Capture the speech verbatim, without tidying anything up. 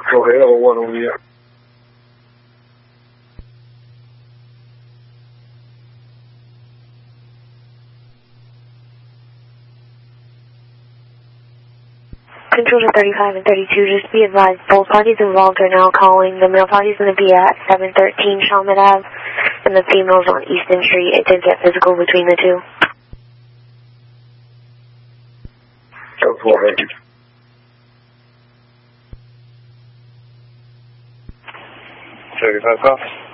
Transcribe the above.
Okay, level one over here. Control to thirty-five and thirty-two, just be advised, both parties involved are now calling. The male party is going to be at seven thirteen Chalmette Ave, and the female's on Easton Street. It did get physical between the two. seven four, thank you. thirty-five cops.